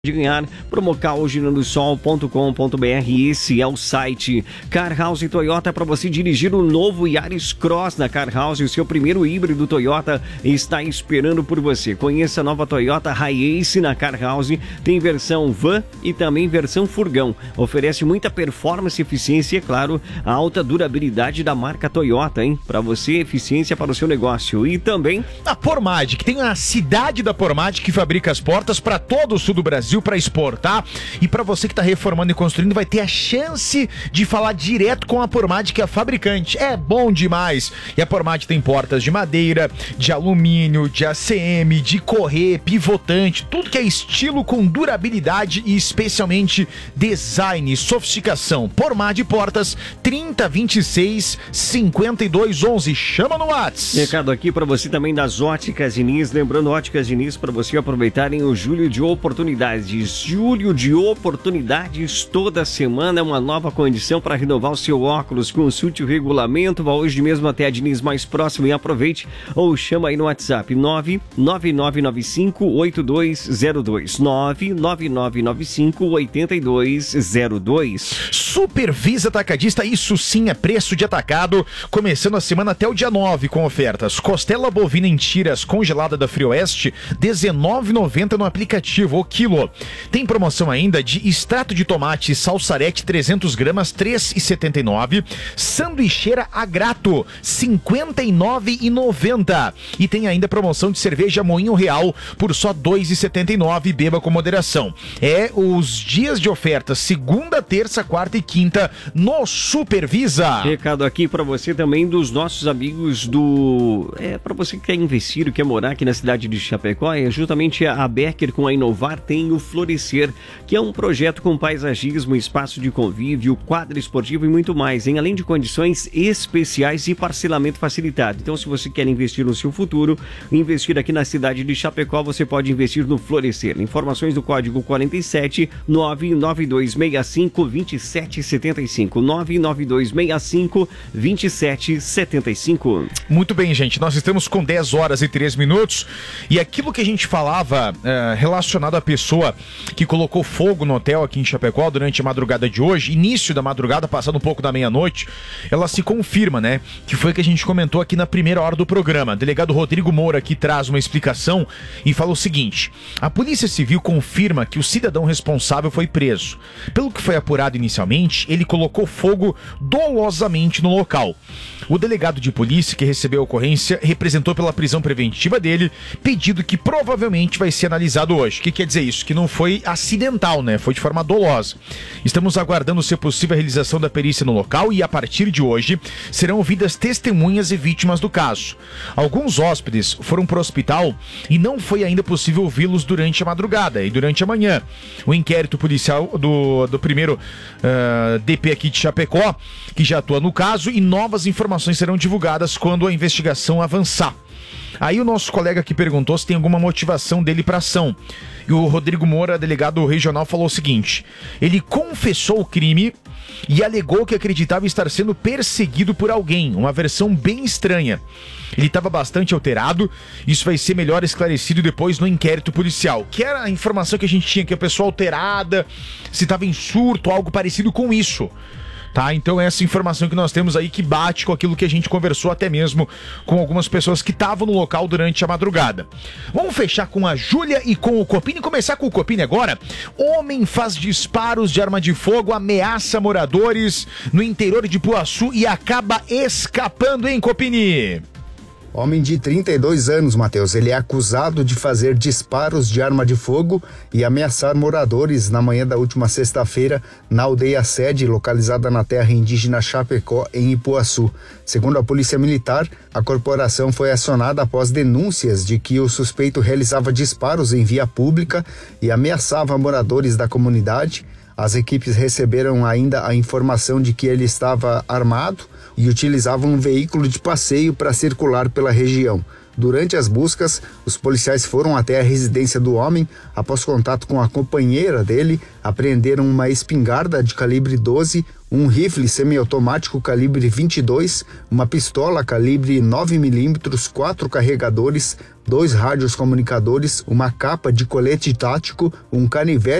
de ganhar, promocaugirandosol.com.br, esse é o site. Car House Toyota, para você dirigir o novo Yaris Cross na Car House, o seu primeiro híbrido Toyota está esperando por você. Conheça a nova Toyota Hiace na Car House, tem versão van e também versão furgão, oferece muita performance, eficiência e, é claro, a alta durabilidade da marca Toyota, hein? Para você, eficiência para o seu negócio. E também a Pormad, que tem a cidade da Pormad que fabrica as portas para todo o sul do Brasil, para exportar, e para você que está reformando e construindo, vai ter a chance de falar direto com a Pormad, que é a fabricante. É bom demais. E a Pormad tem portas de madeira, de alumínio, de ACM, de correr, pivotante, tudo que é estilo com durabilidade e especialmente design, sofisticação. Pormad Portas 3026 5211. Chama no WhatsApp. Recado aqui para você também das Óticas Diniz, lembrando, Óticas Diniz, para você aproveitarem o Julho de Oportunidades. Julho de Oportunidades, toda semana é uma nova condição para renovar o seu óculos. Consulte o regulamento, vá hoje mesmo até a Diniz mais próximo e aproveite, ou chama aí no WhatsApp 99995-8202, 99995-8202. Supervisa Atacadista, isso sim é preço de atacado, começando a semana até o dia 9 com ofertas. Costela bovina em tiras congelada da Frioeste, R$19,90 no aplicativo o quilo. Tem promoção ainda de extrato de tomate salsarete 300 gramas, R$3,79. Sanduicheira Agrato, R$59,90. E tem ainda promoção de cerveja Moinho Real por só R$2,79. Beba com moderação. É os dias de oferta, segunda, terça, quarta e quinta no Supervisa. Recado aqui para você também dos nossos amigos do... para você que quer investir, quer morar aqui na cidade de Chapecó, é justamente a Becker com a Inovar tem o Florescer, que é um projeto com paisagismo, espaço de convívio, quadra esportiva e muito mais, hein? Além de condições especiais e parcelamento facilitado. Então, se você quer investir no seu futuro, investir aqui na cidade de Chapecó, você pode investir no Florescer. Informações do código 47 99265 2775, 99265 2775. Muito bem, gente, nós estamos com 10 horas e 3 minutos e aquilo que a gente falava relacionado à pessoa que colocou fogo no hotel aqui em Chapecó durante a madrugada de hoje, início da madrugada, passando um pouco da meia-noite, ela se confirma, né? Que foi que a gente comentou aqui na primeira hora do programa. O delegado Rodrigo Moura aqui traz uma explicação e fala o seguinte: a Polícia Civil confirma que o cidadão responsável foi preso. Pelo que foi apurado inicialmente, ele colocou fogo dolosamente no local. O delegado de polícia que recebeu a ocorrência representou pela prisão preventiva dele, pedido que provavelmente vai ser analisado hoje. O que quer dizer isso? Que não foi acidental, né? Foi de forma dolosa. Estamos aguardando se possível a realização da perícia no local e a partir de hoje serão ouvidas testemunhas e vítimas do caso. Alguns hóspedes foram para o hospital e não foi ainda possível ouvi-los durante a madrugada e durante a manhã. O inquérito policial do primeiro DP aqui de Chapecó, que já atua no caso, e novas informações serão divulgadas quando a investigação avançar. Aí o nosso colega aqui perguntou se tem alguma motivação dele para ação. E o Rodrigo Moura, delegado regional, falou o seguinte: ele confessou o crime e alegou que acreditava estar sendo perseguido por alguém, uma versão bem estranha. Ele estava bastante alterado, isso vai ser melhor esclarecido depois no inquérito policial. Que era a informação que a gente tinha, que a pessoa alterada, se estava em surto, algo parecido com isso. Tá, então essa informação que nós temos aí que bate com aquilo que a gente conversou até mesmo com algumas pessoas que estavam no local durante a madrugada. Vamos fechar com a Júlia e com o Copini, começar com o Copini agora. Homem faz disparos de arma de fogo, ameaça moradores no interior de Ipuaçu e acaba escapando, hein, Copini? Homem de 32 anos, Matheus, ele é acusado de fazer disparos de arma de fogo e ameaçar moradores na manhã da última sexta-feira na aldeia sede, localizada na terra indígena Chapecó, em Ipuaçu. Segundo a Polícia Militar, a corporação foi acionada após denúncias de que o suspeito realizava disparos em via pública e ameaçava moradores da comunidade. As equipes receberam ainda a informação de que ele estava armado e utilizava um veículo de passeio para circular pela região. Durante as buscas, os policiais foram até a residência do homem. Após contato com a companheira dele, apreenderam uma espingarda de calibre 12, um rifle semiautomático calibre 22, uma pistola calibre 9mm, 4 carregadores, 2 rádios comunicadores, uma capa de colete tático, um canivete